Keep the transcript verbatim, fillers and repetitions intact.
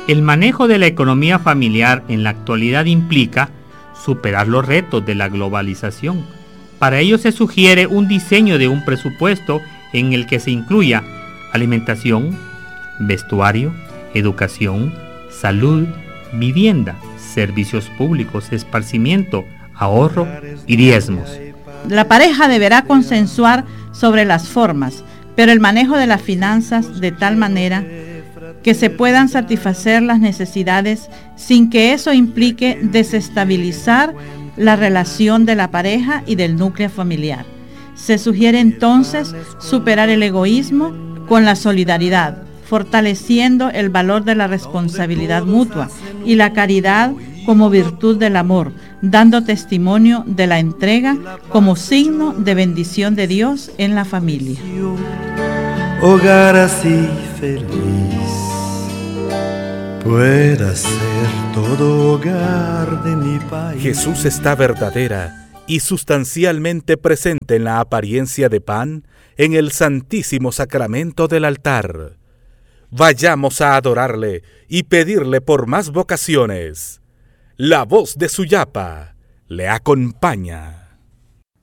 El manejo de la economía familiar en la actualidad implica superar los retos de la globalización. Para ello se sugiere un diseño de un presupuesto en el que se incluya alimentación, vestuario, educación, salud, vivienda, servicios públicos, esparcimiento, ahorro y diezmos. La pareja deberá consensuar sobre las formas, pero el manejo de las finanzas de tal manera que se puedan satisfacer las necesidades sin que eso implique desestabilizar la relación de la pareja y del núcleo familiar. Se sugiere entonces superar el egoísmo con la solidaridad, fortaleciendo el valor de la responsabilidad mutua y la caridad como virtud del amor, dando testimonio de la entrega como signo de bendición de Dios en la familia. Hogar así feliz pueda ser todo hogar de mi país. Jesús está verdadera y sustancialmente presente en la apariencia de pan en el Santísimo Sacramento del altar. Vayamos a adorarle y pedirle por más vocaciones. La voz de Suyapa le acompaña.